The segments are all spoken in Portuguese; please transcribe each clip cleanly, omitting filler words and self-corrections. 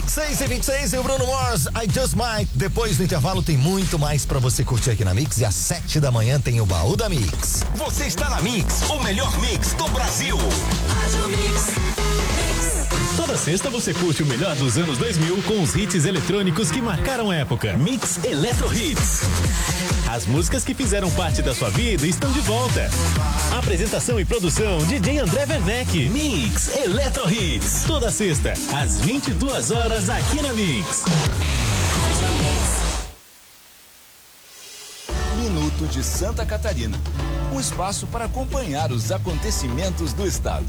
6h26 e o Bruno Mars, I Just Might. Depois do intervalo tem muito mais pra você curtir aqui na Mix, e às 7 da manhã tem o Baú da Mix. Você está na Mix, o melhor mix do Brasil. Toda sexta você curte o melhor dos anos 2000 com os hits eletrônicos que marcaram a época. Mix Eletro Hits. As músicas que fizeram parte da sua vida estão de volta. Apresentação e produção DJ André Werneck. Mix Eletro Hits. Toda sexta, às 22 horas aqui na Mix. Minuto de Santa Catarina. Um espaço para acompanhar os acontecimentos do estado.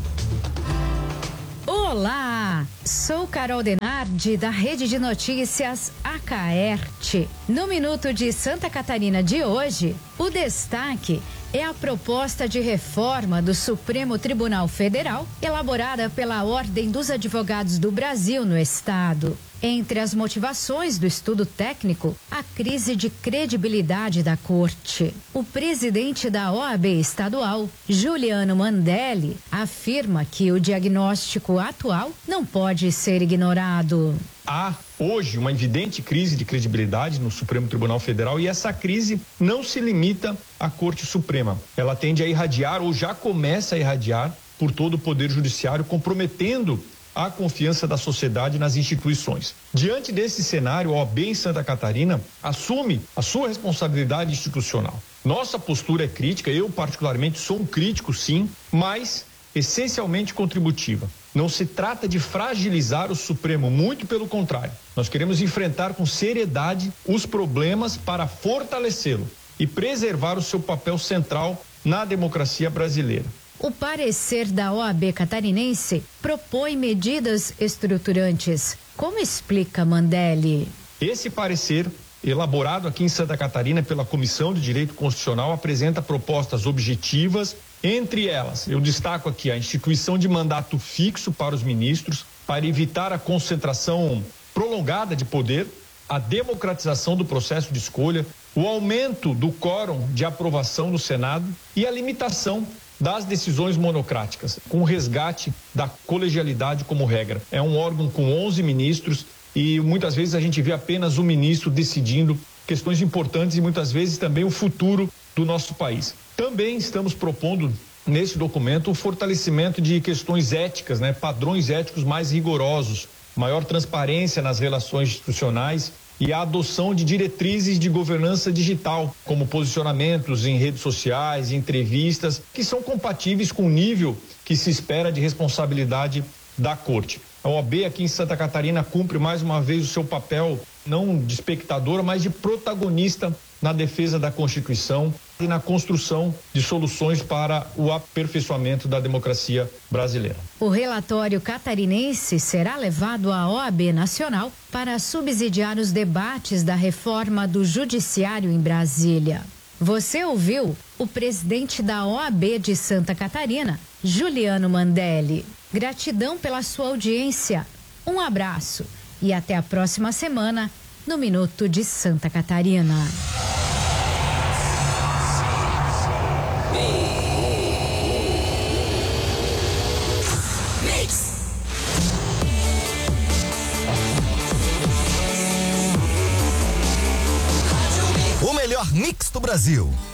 Olá, sou Carol Denardi da Rede de Notícias Acaerte. No Minuto de Santa Catarina de hoje, o destaque é a proposta de reforma do Supremo Tribunal Federal, elaborada pela Ordem dos Advogados do Brasil no estado. Entre as motivações do estudo técnico, a crise de credibilidade da Corte. O presidente da OAB estadual, Juliano Mandelli, afirma que o diagnóstico atual não pode ser ignorado. Há hoje uma evidente crise de credibilidade no Supremo Tribunal Federal, e essa crise não se limita à Corte Suprema. Ela tende a irradiar, ou já começa a irradiar, por todo o Poder Judiciário, comprometendo a confiança da sociedade nas instituições. Diante desse cenário, a OAB em Santa Catarina assume a sua responsabilidade institucional. Nossa postura é crítica, eu particularmente sou um crítico, sim, mas essencialmente contributiva. Não se trata de fragilizar o Supremo, muito pelo contrário. Nós queremos enfrentar com seriedade os problemas para fortalecê-lo e preservar o seu papel central na democracia brasileira. O parecer da OAB catarinense propõe medidas estruturantes. Como explica Mandelli? Esse parecer, elaborado aqui em Santa Catarina pela Comissão de Direito Constitucional, apresenta propostas objetivas. Entre elas, eu destaco aqui a instituição de mandato fixo para os ministros, para evitar a concentração prolongada de poder, a democratização do processo de escolha, o aumento do quórum de aprovação no Senado e a limitação das decisões monocráticas, com o resgate da colegialidade como regra. É um órgão com 11 ministros e muitas vezes a gente vê apenas um ministro decidindo questões importantes e muitas vezes também o futuro do nosso país. Também estamos propondo nesse documento o fortalecimento de questões éticas, padrões éticos mais rigorosos, maior transparência nas relações institucionais e a adoção de diretrizes de governança digital, como posicionamentos em redes sociais, entrevistas, que são compatíveis com o nível que se espera de responsabilidade da Corte. A OAB aqui em Santa Catarina cumpre mais uma vez o seu papel, não de espectadora, mas de protagonista na defesa da Constituição e na construção de soluções para o aperfeiçoamento da democracia brasileira. O relatório catarinense será levado à OAB Nacional para subsidiar os debates da reforma do Judiciário em Brasília. Você ouviu o presidente da OAB de Santa Catarina, Juliano Mandelli. Gratidão pela sua audiência. Um abraço e até a próxima semana no Minuto de Santa Catarina. O melhor mix do Brasil.